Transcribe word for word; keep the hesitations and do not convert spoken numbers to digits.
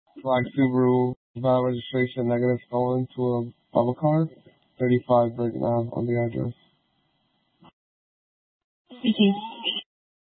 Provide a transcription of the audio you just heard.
Black Subaru, valid registration, negative stolen to a bubble car, thirty-five Bergen Ave on the address. Speaking.